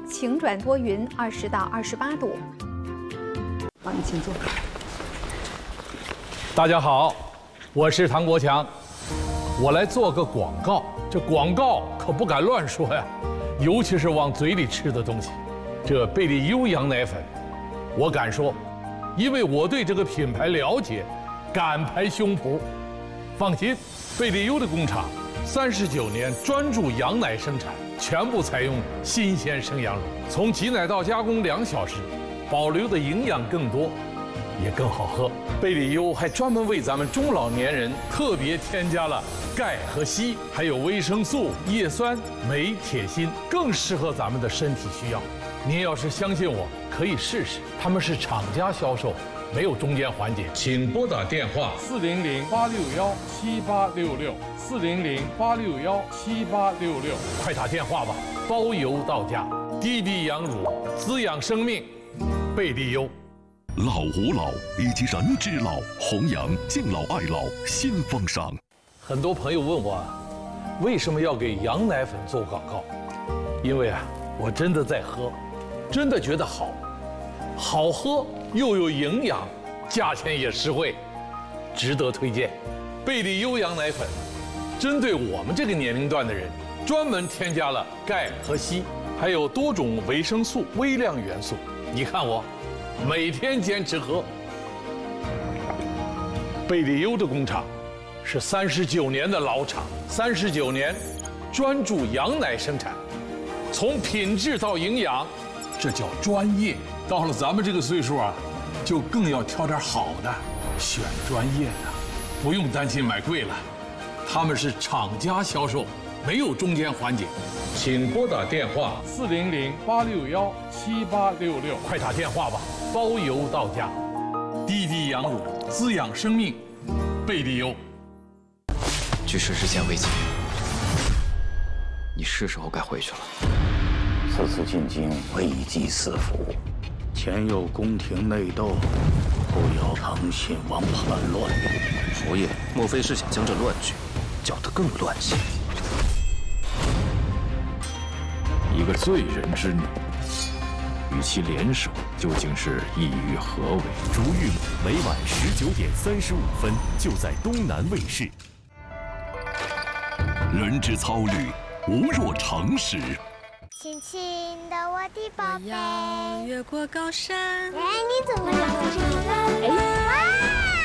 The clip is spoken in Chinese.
晴转多云，20到28度。 好，你请坐。 大家好，我是唐国强，我来做个广告。这广告可不敢乱说呀，尤其是往嘴里吃的东西。这贝利优羊奶粉，我敢说，因为我对这个品牌了解，敢拍胸脯。放心，贝利优的工厂39年专注羊奶生产，全部采用新鲜生羊乳，从挤奶到加工2小时，保留的营养更多，也更好喝。贝利优还专门为咱们中老年人特别添加了钙和硒，还有维生素、叶酸、镁、铁、锌，更适合咱们的身体需要。您要是相信我，可以试试。他们是厂家销售，没有中间环节。请拨打电话400-861-7866，400-861-7866，快打电话吧，包邮到家。滴滴羊乳，滋养生命，贝利优。 老吾老以及人之老，弘扬敬老爱老新风尚。 很多朋友问我，为什么要给羊奶粉做广告？因为我真的在喝，真的觉得好，好喝又有营养，价钱也实惠，值得推荐。贝利优羊奶粉，针对我们这个年龄段的人，专门添加了钙和硒，还有多种维生素、微量元素。你看我，每天坚持喝。贝利优的工厂是39年的老厂，39年专注羊奶生产，从品质到营养，这叫专业。到了咱们这个岁数就更要挑点好的，选专业的，不用担心买贵了。他们是厂家销售，没有中间环节。请拨打电话400-861-7866，快打电话吧，包邮到家。滴滴羊乳，滋养生命，贝利优。 局势日渐危急，你是时候该回去了。 此次进京，危机四伏，前有宫廷内斗，后有长信王叛乱。 侯爷，莫非是想将这乱局搅得更乱些？ 一个罪人之女，与其联手，究竟是意欲何为？ 逐玉每晚19点35分，就在东南卫视。人之操虑，无若常识。 轻轻的我的宝贝， 我要越过高山。 哎，你怎么了？哇！